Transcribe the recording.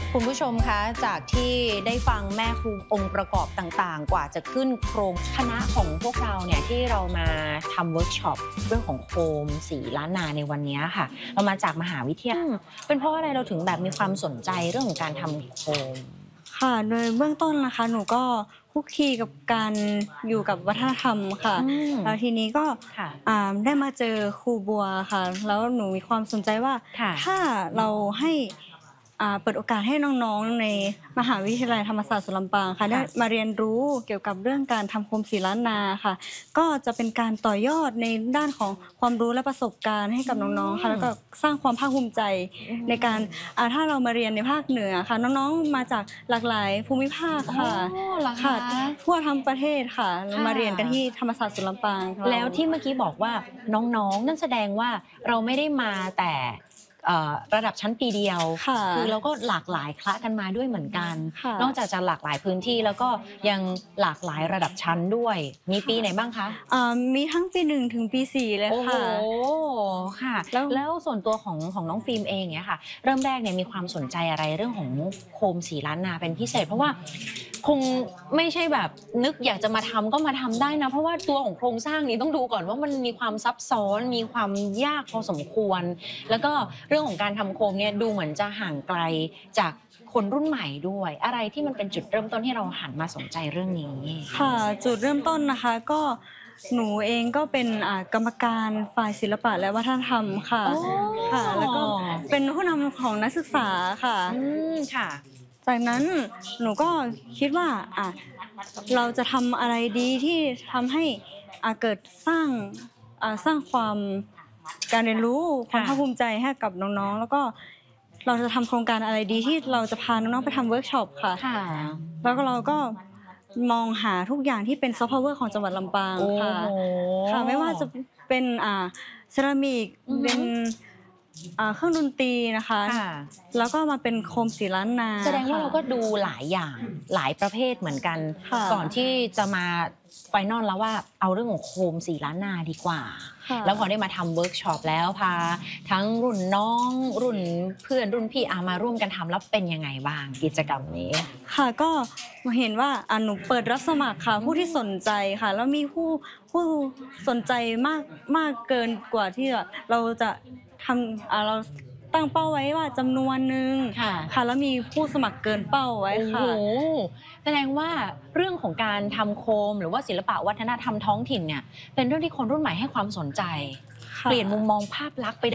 คุณผู้ชมคะจากที่ได้ฟังแม่ครูองค์ประกอบต่างๆกว่าจะขึ้นโครงคณะของพวกเราเนี่ยที่เรามาทำเวิร์กช็อปเรื่องของโคมสีล้านนาในวันนี้ค่ะเรามาจากมหาวิทยาลัยเป็นเพราะอะไรเราถึงแบบมีความสนใจเรื่องของการทำโคมค่ะโดยเบื้องต้นนะคะหนูก็คลุกคลีกับการอยู่กับวัฒนธรรมค่ะแล้วทีนี้ก็ค่ะได้มาเจอครูบัวค่ะแล้วหนูมีความสนใจว่าค่ะถ้าเราให้เปิดโอกาสให้น้องๆในมหาวิทยาลัยธรรมศาสตร์ศูนย์ลำปางค่ะได้มาเรียนรู้เกี่ยวกับเรื่องการทำโคมสีล้านนาค่ะก็จะเป็นการต่อยอดในด้านของความรู้และประสบการณ์ให้กับน้องๆค่ะแล้วก็สร้างความภาคภูมิใจในการถ้าเรามาเรียนในภาคเหนือค่ะน้องๆมาจากหลากหลายภูมิภาคค่ะค่ะทั่วทั้งประเทศค่ะมาเรียนกันที่ธรรมศาสตร์ศูนย์ลำปางแล้วที่เมื่อกี้บอกว่าน้องๆนั่นแสดงว่าเราไม่ได้มาแต่ระดับชั้นปีเดียวคือเราก็หลากหลายคละกันมาด้วยเหมือนกันนอกจากจะหลากหลายพื้นที่แล้วก็ยังหลากหลายระดับชั้นด้วยมีปีไหนบ้างคะมีทั้งปี1ถึงปี4เลยค่ะโอ้ค่ะแล้วส่วนตัวของน้องฟิล์มเองเนี่ยค่ะเริ่มแรกเนี่ยมีความสนใจอะไรเรื่องของโคมสีล้านนาเป็นพิเศษเพราะว่าคงไม่ใช่แบบนึกอยากจะมาทำก็มาทำได้นะเพราะว่าตัวของโครงสร้างนี้ต้องดูก่อนว่ามันมีความซับซ้อนมีความยากพอสมควรแล้วก็เรื่องของการทำโคมเนี่ยดูเหมือนจะห่างไกลจากคนรุ่นใหม่ด้วยอะไรที่มันเป็นจุดเริ่มต้นที่เราหันมาสนใจเรื่องนี้ค่ะจุดเริ่มต้นนะคะก็หนูเองก็เป็นกรรมการฝ่ายศิลปะและวัฒนธรรมค่ะค่ะแล้วก็เป็นผู้นำของนักศึกษาค่ะค่ะจากนั้นหนูก็คิดว่าเราจะทำอะไรดีที่ทำให้เกิดสร้างความการเรียนรู้ความภาคภูมิใจให้กับน้องๆแล้วก็เราจะทำโครงการอะไรดีที่เราจะพาน้องๆไปทำเวิร์กช็อปค่ะแล้วก็เราก็มองหาทุกอย่างที่เป็นซอฟต์พาวเวอร์ของจังหวัดลำปางค่ะค่ะไม่ว่าจะเป็นเซรามิกเป็นเครื่องดนตรีนะคะแล้วก็มาเป็นโคมสีล้านนาแสดงว่าเราก็ดูหลายอย่างหลายประเภทเหมือนกันก่อนที่จะมาไฟนอลแล้วว่าเอาเรื่องของโคมสีล้านนาดีกว่าแล้วพอได้มาทำเวิร์กช็อปแล้วพาทั้งรุ่นน้องรุ่นเพื่อนรุ่นพี่มาร่วมกันทำแล้วเป็นยังไงบ้างกิจกรรมนี้ค่ะก็เห็นว่าหนูเปิดรับสมัครค่ะผู้ที่สนใจค่ะแล้วมีผู้สนใจมากเกินกว่าที่เราจะทำเราตั้งเป้าไว้ว่าจำนวนนึงค่ะแล้วมีผู้สมัครเกินเป้าไว้ค่ะแสดงว่าเรื่องของการทำโคมหรือว่าศิลปะวัฒนธรรมท้องถิ่นเนี่ยเป็นเรื่องที่คนรุ่นใหม่ให้ความสนใจเปลี่ยนมุมมองภาพลักษณ์ไป